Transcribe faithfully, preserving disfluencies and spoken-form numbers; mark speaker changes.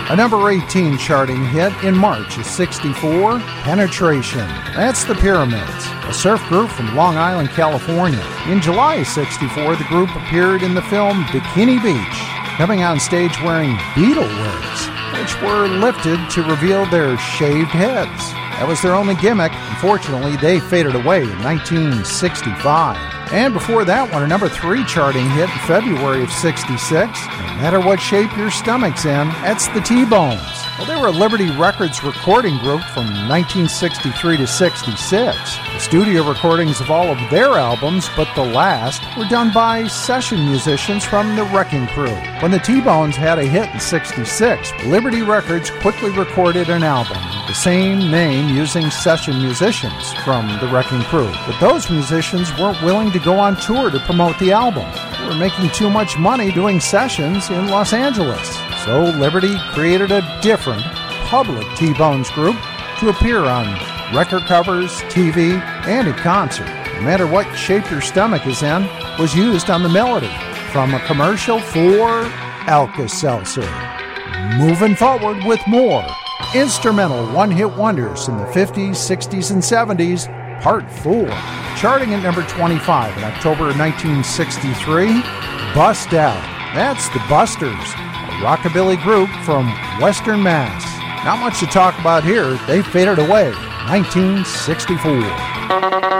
Speaker 1: A number eighteen charting hit in March of sixty-four, Penetration. That's the Pyramids, a surf group from Long Island, California. In July of sixty-four, the group appeared in the film Bikini Beach, coming on stage wearing Beatle wigs, which were lifted to reveal their shaved heads. That was their only gimmick. Unfortunately, they faded away in nineteen sixty-five. And before that one, a number three charting hit in February of sixty-six, No Matter What Shape Your Stomach's In, that's the T-Bones. Well, they were a Liberty Records recording group from nineteen sixty-three to sixty-six. The studio recordings of all of their albums, but the last, were done by session musicians from the Wrecking Crew. When the T-Bones had a hit in sixty-six, Liberty Records quickly recorded an album, the same name, using session musicians from the Wrecking Crew. But those musicians weren't willing to go on tour to promote the album. They were making too much money doing sessions in Los Angeles. So Liberty created a different, public T-Bones group to appear on record covers, T V, and at concert. No Matter What Shape Your Stomach Is In was used on the melody from a commercial for Alka-Seltzer. Moving forward with more instrumental one-hit wonders in the fifties, sixties, and seventies, Part four. Charting at number twenty-five in October of nineteen sixty-three, Bust Out. That's the Busters, a rockabilly group from Western Mass. Not much to talk about here. They faded away in nineteen sixty-four.